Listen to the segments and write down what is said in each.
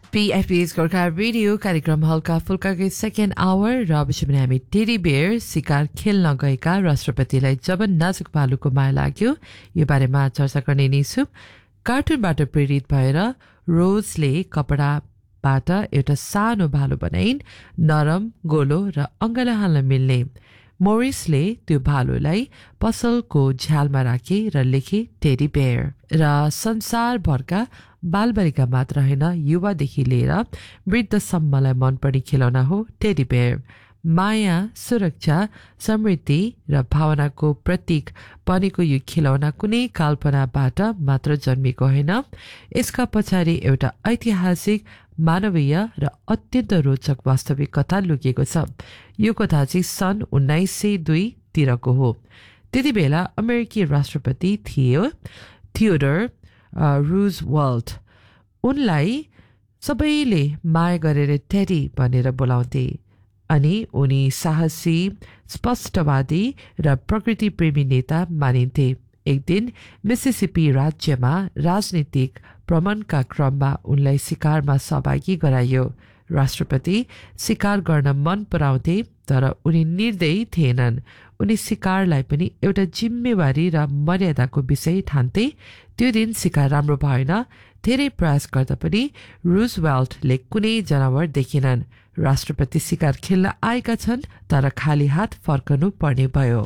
PFP's Gorkha radio कार्यक्रम हल्का फुल्काकै second our र अवश्य पनि हामी टेडी बेयर शिकार खेल्न गएका राष्ट्रपतिलाई जब नाजुक भालुको माया लाग्यो यो बारेमा चर्चा गर्ने नै छु। कार्टुनबाट प्रेरित भएर रोजले कपडाबाट एउटा सानो भालु बनाइन्, नरम, गोलो र अङ्गला हाल्न मिल्ने। मोरिसले त्यो भालुलाई पसलको झ्यालमा राखे र लेखे टेडी बेयर र संसारभरका बालबालिका मात्र होइन युवादेखि लिएर वृद्धसम्मलाई मनपर्ने खेलौना हो टेडी बेयर। माया, सुरक्षा, समृद्धि र भावनाको प्रतीक बनेको यो खेलौना कुनै कल्पनाबाट मात्र जन्मेको होइन। यसका पछाडि एउटा ऐतिहासिक, मानवीय र अत्यन्त रोचक वास्तविक कथा लुकेको छ। यो कथा चाहिँ सन् 1902 तिरको हो। त्यति बेला अमेरिकी राष्ट्रपति थिए थियोडर रुजवेल्ट। उनलाई सबैले माया गरेर टेडी भनेर बोलाउँथे अनि उनी साहसी, स्पष्टवादी र प्रकृति प्रेमी नेता मानिन्थे। एक दिन मिसिसिपी राज्यमा राजनीतिक भ्रमणका क्रममा उनलाई शिकारमा सहभागी गराइयो। राष्ट्रपति शिकार गर्न मन पराउँथे तर उनी निर्दयी थिएनन्। उनी शिकारलाई पनि एउटा जिम्मेवारी र मर्यादाको विषय ठान्थे। त्यो दिन शिकार राम्रो भएन। धेरै प्रयास गर्दा पनि रुजवेल्टले कुनै जनावर देखिनन्। राष्ट्रपति शिकार खेल्न आएका छन् तर खाली हात फर्कनु पर्ने भयो।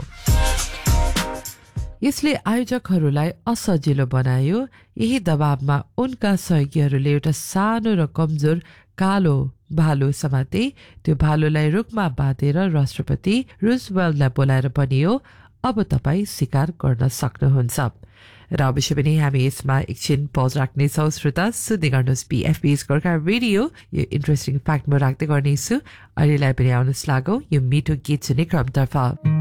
यसले आयोजकहरूलाई असजिलो बनायो। यही दबावमा उनका सहयोगीहरूले एउटा सानो र कमजोर कालो भालु समाते। त्यो भालुलाई रुखमा बाँधेर राष्ट्रपति रुजवेल्टलाई बोलाएर भनियो, अब तपाईँ शिकार गर्न सक्नुहुन्छ। र अवश्य पनि हामी यसमा एकछिन पज राख्नेछौँ। श्रोता सुन्दै गर्नुहोस् PFP's गोर्खा रेडियो। यो इन्ट्रेस्टिङ फ्याक्ट म राख्दै गर्नेछु। अहिलेलाई पनि आउनुहोस् लागौँ यो मिठो गीत सुन्ने क्रमतर्फ।